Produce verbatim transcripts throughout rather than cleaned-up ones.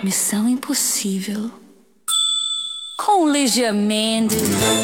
Missão Impossível com Lígia Mendes.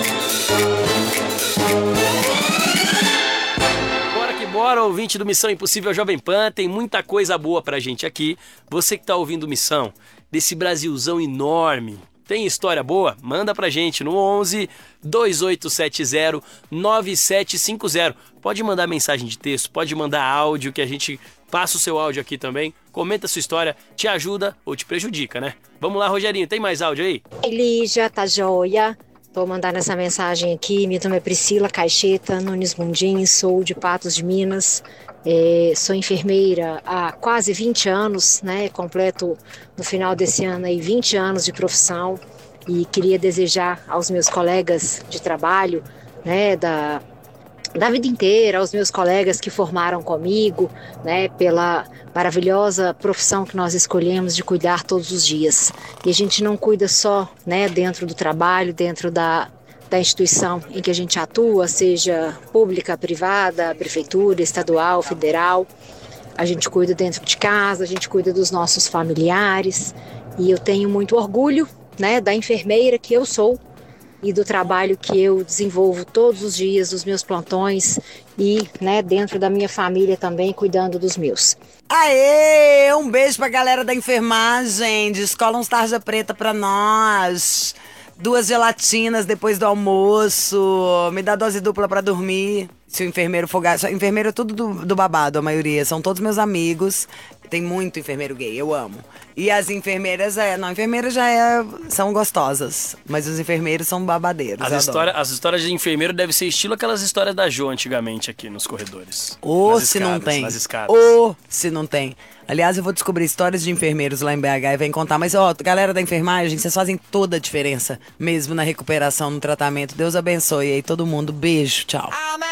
Bora que bora, ouvinte do Missão Impossível Jovem Pan, tem muita coisa boa pra gente aqui. Você que tá ouvindo Missão, desse Brasilzão enorme, tem história boa? Manda pra gente no onze, dois oito sete zero, nove sete cinco zero. Pode mandar mensagem de texto, pode mandar áudio, que a gente passa o seu áudio aqui também. Comenta a sua história, te ajuda ou te prejudica, né? Vamos lá, Rogerinho, tem mais áudio aí? Lígia, tá joia? Tô mandando essa mensagem aqui. Meu nome é Priscila Caixeta Nunes Mundim, sou de Patos de Minas. É, sou enfermeira há quase vinte anos, né? Completo no final desse ano aí vinte anos de profissão e queria desejar aos meus colegas de trabalho, né, da, da vida inteira, aos meus colegas que formaram comigo, né, pela maravilhosa profissão que nós escolhemos de cuidar todos os dias. E a gente não cuida só, né, dentro do trabalho, dentro da da instituição em que a gente atua, seja pública, privada, prefeitura, estadual, federal. A gente cuida dentro de casa, a gente cuida dos nossos familiares. E eu tenho muito orgulho, né, da enfermeira que eu sou e do trabalho que eu desenvolvo todos os dias, dos meus plantões e, né, dentro da minha família também, cuidando dos meus. Aê! Um beijo pra galera da enfermagem. Descola uns tarja preta pra nós. Duas gelatinas depois do almoço. Me dá dose dupla pra dormir. Se o enfermeiro for gato. Enfermeiro é tudo do, do babado, a maioria. São todos meus amigos. Tem muito enfermeiro gay, eu amo. E as enfermeiras, é, não, enfermeiras já é, são gostosas. Mas os enfermeiros são babadeiros. As, história, as histórias de enfermeiro devem ser estilo aquelas histórias da Jo antigamente aqui nos corredores. Ou se escadas, não tem. Nas escadas. Ou se não tem. Aliás, eu vou descobrir histórias de enfermeiros lá em B H e vem contar. Mas, ó, galera da enfermagem, vocês fazem toda a diferença. Mesmo na recuperação, no tratamento. Deus abençoe aí todo mundo. Beijo, tchau.